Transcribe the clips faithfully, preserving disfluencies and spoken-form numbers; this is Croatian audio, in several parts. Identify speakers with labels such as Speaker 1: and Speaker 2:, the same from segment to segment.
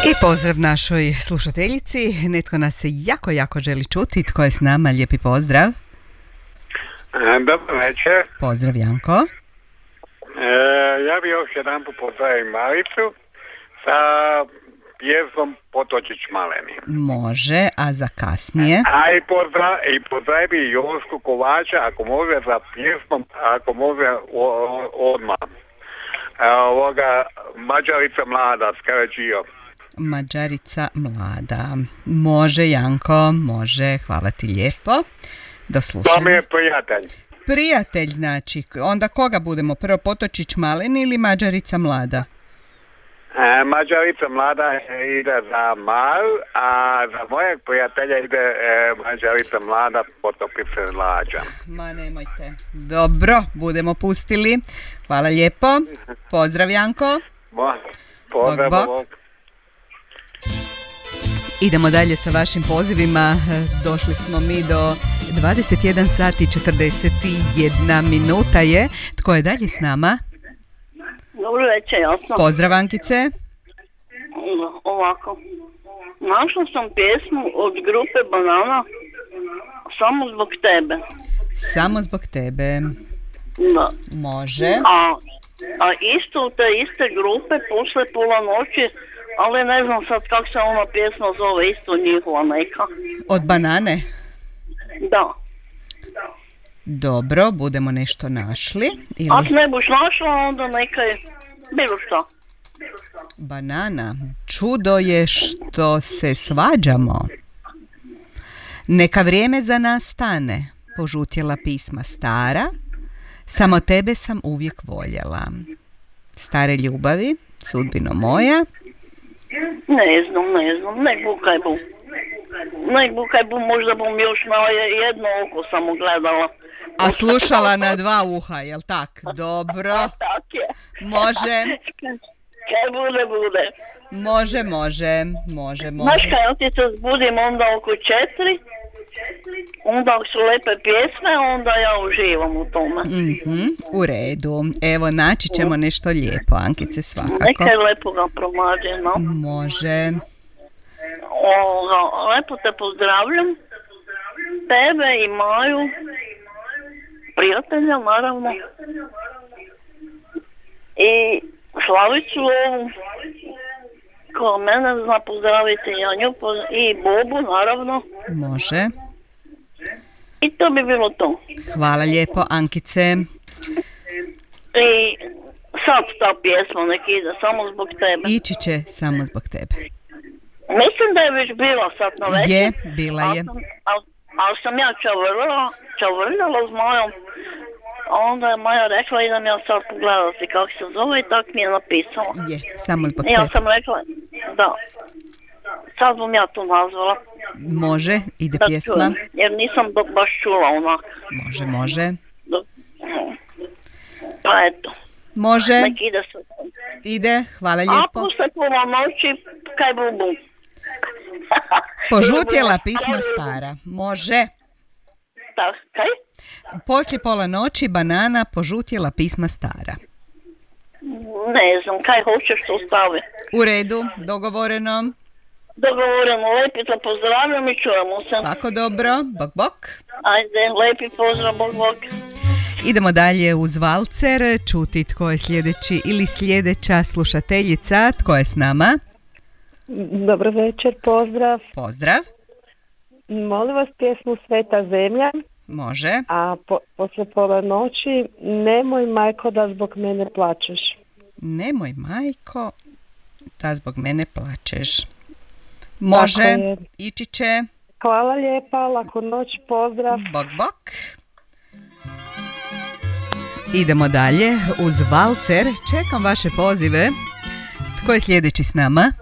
Speaker 1: I pozdrav našoj slušateljici. Netko nas se jako, jako želi čuti. Tko je s nama? Lijepi pozdrav.
Speaker 2: Dobar večer.
Speaker 1: Pozdrav, Janko.
Speaker 2: E, ja bih još jedan put pozdravim Maricu sa pjesmom Potočić maleni.
Speaker 1: Može, a za kasnije?
Speaker 2: A i, pozdrav, i pozdravi Josku Kovača, ako može, za pjesmom, ako može o, o, odmah. E, ovoga, Mađarica mlada, Skarađio.
Speaker 1: Mađarica mlada. Može, Janko, može. Hvala ti lijepo. Do slušanja.
Speaker 2: To mi je prijatelj.
Speaker 1: Prijatelj, znači. Onda koga budemo? Prvo Potočić maleni ili Mađarica mlada?
Speaker 2: E, Mađarica mlada ide za Maru, a za mojeg prijatelja ide e, Mađarica mlada, Potopi se lađa.
Speaker 1: Ma nemojte. Dobro, budemo pustili. Hvala lijepo. Pozdrav, Janko.
Speaker 2: Bo, pozdrav,
Speaker 1: bok, bok. Idemo dalje sa vašim pozivima. Došli smo mi do dvadeset jedan sati i četrdeset jedna minuta je. Tko je dalje s nama?
Speaker 3: Dobro večer, jasno.
Speaker 1: Pozdrav, Ankice.
Speaker 3: Ovako. Našla sam pjesmu od grupe Banana Samo zbog tebe.
Speaker 1: Samo zbog tebe.
Speaker 3: Da.
Speaker 1: Može.
Speaker 3: A, a isto u te iste grupe posle pola noći, ali ne znam sad kako se ona pjesma zove, isto njihova neka.
Speaker 1: Od Banane?
Speaker 3: Da.
Speaker 1: Dobro, budemo nešto našli. Ili...
Speaker 3: Ako ne buš našla, onda neka je bilo što.
Speaker 1: Banana. Čudo je što se svađamo. Neka vrijeme za nas stane. Požutjela pisma stara. Samo tebe sam uvijek voljela. Stare ljubavi, sudbino moja.
Speaker 3: Ne znam, ne znam, nek bukaj bu. Nek bukaj bu, možda bom još na jedno oko samo gledala.
Speaker 1: A slušala na dva uha, jel tak? Dobro.
Speaker 3: Tak je.
Speaker 1: Može.
Speaker 3: Kaj bude, bude.
Speaker 1: Može, može, može, može.
Speaker 3: Znaš kaj, ja ti se zbudim onda oko četiri, onda ako su lepe pjesme, onda ja uživam u tome.
Speaker 1: Mm-hmm, u redu. Evo, naći ćemo nešto lijepo, Ankice, svakako.
Speaker 3: Nekaj lepo ga promađe, no.
Speaker 1: Može.
Speaker 3: O, lepo te pozdravljam. Tebe i Maju, prijatelja, naravno. I Slavicu ovu, ko mene zna pozdraviti, ja nju poz- i Bobu, naravno.
Speaker 1: Može.
Speaker 3: I to bi bilo to.
Speaker 1: Hvala lijepo, Ankice.
Speaker 3: I sad ta pjesma nek ide, samo zbog tebe.
Speaker 1: Ići će samo zbog tebe.
Speaker 3: Mislim da je već bila sad na večer.
Speaker 1: Je, bila je.
Speaker 3: Ali al sam ja čavrljala, čavrljala s Majom. Onda je Maja rekla, idem ja sad pogledati kako se zove i tak mi je napisala.
Speaker 1: Je, samo zbog
Speaker 3: I
Speaker 1: tebe.
Speaker 3: ja sam rekla, da. Sad bom ja to nazvala.
Speaker 1: Može, ide
Speaker 3: Da
Speaker 1: pjesma.
Speaker 3: čujem, jer nisam ba- baš čula onak.
Speaker 1: Može, može.
Speaker 3: Da. Pa eto.
Speaker 1: Može,
Speaker 3: Nek ide se.
Speaker 1: ide, hvala
Speaker 3: A
Speaker 1: lijepo.
Speaker 3: posle pola noći, kaj bu bu.
Speaker 1: Požutjela pisma stara. Može.
Speaker 3: Tak, kaj?
Speaker 1: Poslije pola noći Banana požutjela pisma stara.
Speaker 3: Ne znam, kaj hoćeš to stavi.
Speaker 1: U redu, dogovoreno.
Speaker 3: Dogovoreno, lepi te pozdravljam i čujemo se.
Speaker 1: Svako dobro, bok bok.
Speaker 3: Ajde, lepi pozdrav, bok bok.
Speaker 1: Idemo dalje uz valcer, čuti tko je sljedeći ili sljedeća slušateljica, tko je s nama.
Speaker 4: Dobro večer, pozdrav.
Speaker 1: Pozdrav.
Speaker 4: Molim vas pjesmu Sveta zemlja,
Speaker 1: Može.
Speaker 4: a po, posle pola noći Nemoj majko da zbog mene plačeš.
Speaker 1: Nemoj majko da zbog mene plačeš. Može,
Speaker 4: je.
Speaker 1: ići će.
Speaker 4: Hvala lijepa, laku noć, pozdrav.
Speaker 1: Bok bok. Idemo dalje uz valcer. Čekam vaše pozive. Tko je sljedeći s nama?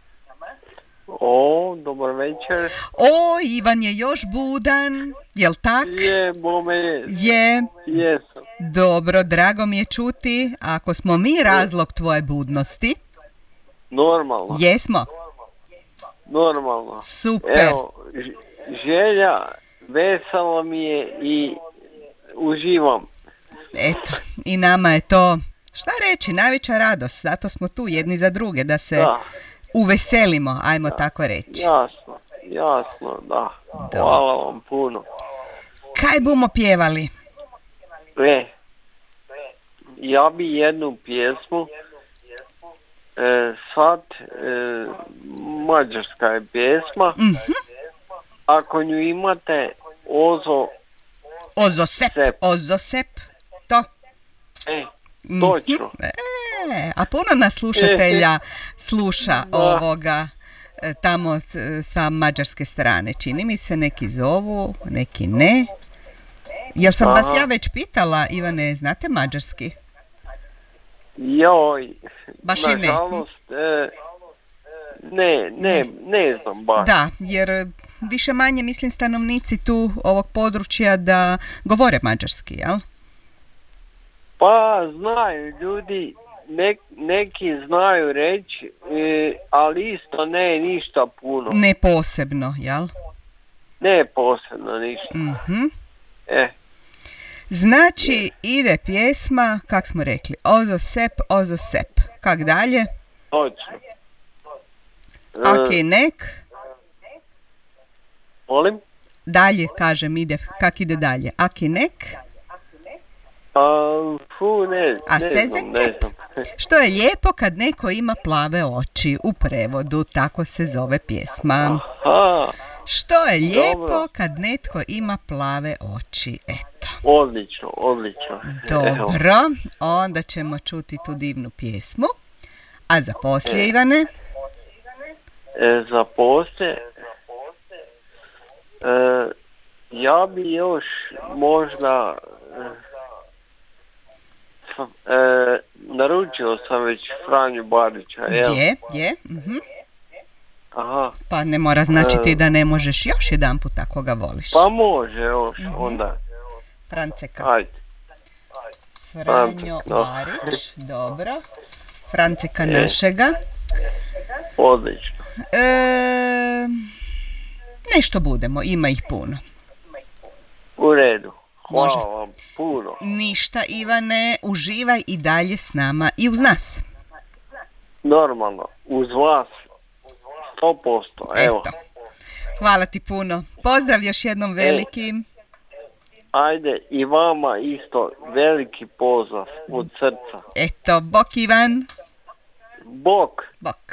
Speaker 5: O, dobar večer.
Speaker 1: O, Ivan je još budan. Jel tak?
Speaker 5: Je, bome je.
Speaker 1: Je.
Speaker 5: Jesam.
Speaker 1: Dobro, drago mi je čuti. Ako smo mi razlog tvoje budnosti.
Speaker 5: Normalno.
Speaker 1: Jesmo.
Speaker 5: Normalno.
Speaker 1: Super.
Speaker 5: Evo, ž- želja, veselo mi je i uživam.
Speaker 1: Eto, i nama je to, šta reći, najveća radost. Zato smo tu jedni za druge, da se
Speaker 5: Da.
Speaker 1: uveselimo, ajmo tako reći.
Speaker 5: Jasno, jasno, da. Hvala vam puno.
Speaker 1: Kaj bumo pjevali?
Speaker 5: E, ja bi jednu pjesmu, e, sad, e, mađarska je pjesma,
Speaker 1: Mhm.
Speaker 5: ako nju imate, Ozo,
Speaker 1: Ozosep,
Speaker 5: Sep.
Speaker 1: Ozosep, to.
Speaker 5: e, točno.
Speaker 1: E, a puno nas slušatelja sluša
Speaker 5: Da.
Speaker 1: ovoga e, tamo e, sa mađarske strane. Čini mi se neki zovu, neki ne. Jel sam vas
Speaker 5: Aha.
Speaker 1: ja već pitala, Ivane, znate mađarski?
Speaker 5: Joj,
Speaker 1: Baš i ne.
Speaker 5: nažalost, e, ne, ne, ne znam baš.
Speaker 1: Da, jer više manje mislim stanovnici tu ovog područja da govore mađarski, jel?
Speaker 5: Pa znaju ljudi, nek, neki znaju reći, e, ali isto ne ništa puno.
Speaker 1: Ne posebno, jel?
Speaker 5: Ne posebno ništa.
Speaker 1: Mhm.
Speaker 5: E,
Speaker 1: Znači, ide pjesma, kak smo rekli, Ozosep, Ozosep. Kak dalje?
Speaker 5: točno. E,
Speaker 1: Aki nek,
Speaker 5: molim?
Speaker 1: dalje, kažem, ide, kak ide dalje? Aki nek,
Speaker 5: A, fu, ne,
Speaker 1: A
Speaker 5: ne
Speaker 1: seze
Speaker 5: znam, ne znam.
Speaker 1: što je lijepo kad neko ima plave oči, u prevodu, tako se zove pjesma.
Speaker 5: Aha,
Speaker 1: Što je lijepo
Speaker 5: Dobro.
Speaker 1: kad netko ima plave oči, eto.
Speaker 5: odlično, odlično. Evo,
Speaker 1: Dobro, onda ćemo čuti tu divnu pjesmu. A za poslije, Ivane?
Speaker 5: e, za poslije, e, ja bi još možda, e, f- e, naručio sam već Franju Barića, jel?
Speaker 1: Gdje? Gdje? Mhm.
Speaker 5: Aha,
Speaker 1: Pa ne mora značiti da ne možeš još jedan put ako ga voliš.
Speaker 5: pa može još onda,
Speaker 1: Franceka.
Speaker 5: ajde.
Speaker 1: Franjo
Speaker 5: no.
Speaker 1: Barić, dobro. Franceka
Speaker 5: E.
Speaker 1: našega.
Speaker 5: Odlično.
Speaker 1: E, nešto budemo, ima ih puno.
Speaker 5: U redu. Hvala
Speaker 1: Može.
Speaker 5: vam puno.
Speaker 1: Ništa, Ivane, uživaj i dalje s nama i uz nas.
Speaker 5: Normalno, uz vas sto posto, evo.
Speaker 1: Eto. Hvala ti puno. Pozdrav još jednom veliki.
Speaker 5: Ajde i vama isto veliki pozdrav od srca.
Speaker 1: Eto, bok Ivan.
Speaker 5: Bok.
Speaker 1: Bok.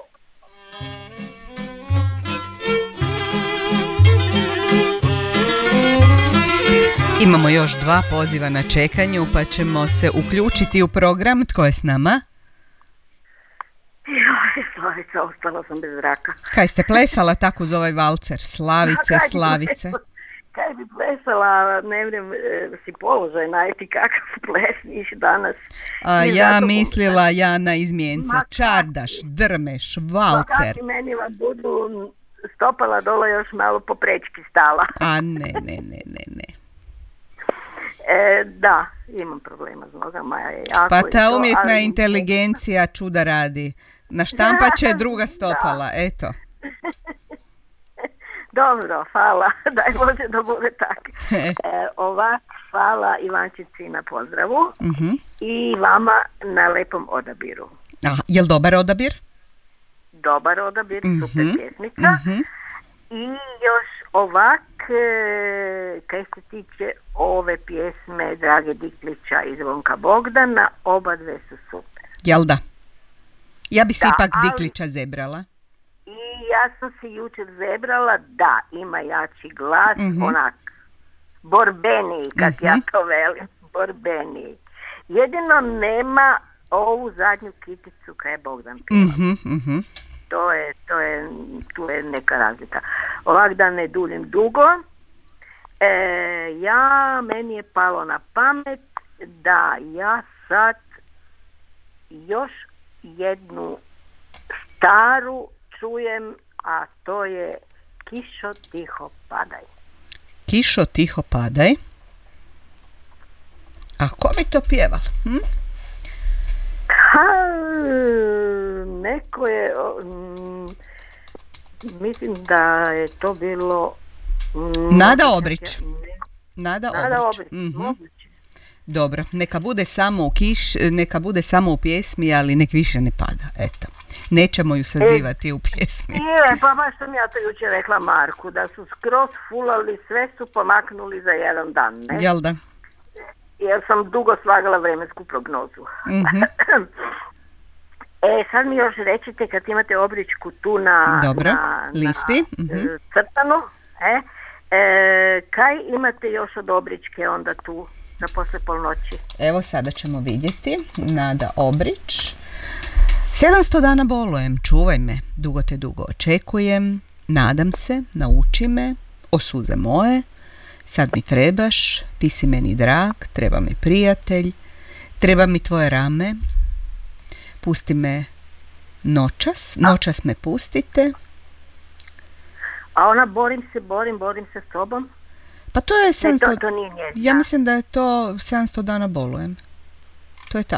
Speaker 1: Imamo još dva poziva na čekanju, pa ćemo se uključiti u program. Tko je s nama?
Speaker 6: Joj, Slavica, ostala sam bez zraka.
Speaker 1: Kaj ste plesala tako uz ovaj valcer? Slavice,
Speaker 6: Kaj bi
Speaker 1: Slavice.
Speaker 6: plesala- Kaj bi plesala, ne vem, e, si položaj najti kakav plesniš danas.
Speaker 1: A
Speaker 6: I
Speaker 1: ja
Speaker 6: zato-
Speaker 1: mislila Jana iz Mjenca.
Speaker 6: Ma
Speaker 1: Čardaš, drmeš,
Speaker 6: Pa
Speaker 1: valcer.
Speaker 6: kakvi meni vam budu stopala dole još malo po prečki stala.
Speaker 1: A ne, ne, ne, ne, ne.
Speaker 6: E, da, imam problema s nogama. Je jako
Speaker 1: Pa
Speaker 6: i
Speaker 1: ta
Speaker 6: to,
Speaker 1: umjetna
Speaker 6: ali-
Speaker 1: inteligencija čuda radi. Naštampat će druga stopala, eto.
Speaker 6: Dobro, hvala. Daj Bože da bude tako. E, ovak, hvala Ivančici na pozdravu
Speaker 1: Mhm.
Speaker 6: i vama na lepom odabiru.
Speaker 1: A, jel dobar odabir?
Speaker 6: Dobar odabir, super
Speaker 1: Mhm,
Speaker 6: pjesmica.
Speaker 1: mhm.
Speaker 6: I još ovak, e, kaj se tiče ove pjesme Drage Diklića i Zvonka Bogdana, oba dve su super.
Speaker 1: Jel da? Ja bi si
Speaker 6: Da,
Speaker 1: ipak
Speaker 6: ali-
Speaker 1: Diklića zebrala.
Speaker 6: I ja sam se jučer zebrala, da, ima jači glas,
Speaker 1: Mhm.
Speaker 6: onak, borbeniji, kad
Speaker 1: Mhm.
Speaker 6: ja to velim, borbeniji. Jedino nema ovu zadnju kiticu kaj je Bogdan pjeva.
Speaker 1: Mhm, mhm.
Speaker 6: To je, to je, tu je neka razlika. Ovak da ne duljim dugo, e, ja, meni je palo na pamet da ja sad još jednu staru čujem, a to je Kišo tiho padaj.
Speaker 1: Kišo tiho padaj. A ko bi to pjeval? Hm?
Speaker 6: Ha, neko je, o, mm, mislim da je to bilo... mm,
Speaker 1: Nada Obrić.
Speaker 6: ne-
Speaker 1: Nada,
Speaker 6: Nada
Speaker 1: Obrić.
Speaker 6: Obrić,
Speaker 1: Mhm.
Speaker 6: moguće.
Speaker 1: Dobro, neka bude samo u kiš, neka bude samo u pjesmi, ali nek više ne pada. Eto. Nećemo ju sazivati u pjesmi.
Speaker 6: Je, pa baš sam ja to jučer rekla Marku, da su skroz fulali, sve su pomaknuli za jedan dan, ne?
Speaker 1: Jel da?
Speaker 6: Jer sam dugo slagala vremensku prognozu.
Speaker 1: Mm-hmm.
Speaker 6: E, sad mi još rećite kad imate obričku tu na,
Speaker 1: Dobro,
Speaker 6: na,
Speaker 1: listi.
Speaker 6: na
Speaker 1: Mm-hmm.
Speaker 6: crtanu, e, e, kaj imate još od obričke onda tu za posle polnoći?
Speaker 1: Evo sada ćemo vidjeti. Nada Obrić. sedamsto dana bolujem, čuvaj me, dugo te dugo očekujem, nadam se, nauči me, o suze moje, sad mi trebaš, ti si meni drag, treba mi prijatelj, treba mi tvoje rame, pusti me noćas, noćas me pustite.
Speaker 6: A ona borim se, borim, borim se s tobom?
Speaker 1: Pa to je sedamsto...
Speaker 6: Ne, to, to nije njezina.
Speaker 1: Ja mislim da je to sedamsto dana bolujem. To je ta.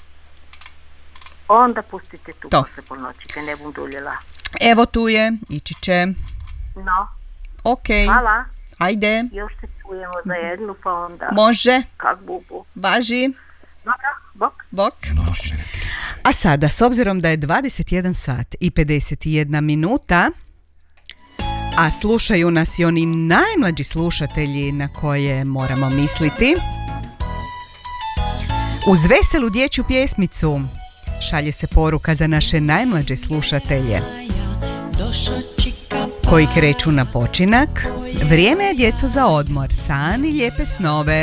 Speaker 6: Onda pustite tu
Speaker 1: To.
Speaker 6: posle polnoći, kad ne bum duljila.
Speaker 1: Evo tu je, ići će.
Speaker 6: No,
Speaker 1: Ok,
Speaker 6: hvala.
Speaker 1: ajde,
Speaker 6: Još se čujemo za jednu, pa onda
Speaker 1: može,
Speaker 6: kak bubu.
Speaker 1: važi.
Speaker 6: Dobro, bok.
Speaker 1: Bok. A sada, s obzirom da je dvadeset jedan sat i pedeset jedna minuta, a slušaju nas i oni najmlađi slušatelji na koje moramo misliti, uz veselu dječju pjesmicu šalje se poruka za naše najmlađe slušatelje koji kreću na počinak. Vrijeme je, djeco, za odmor, san i lijepe snove.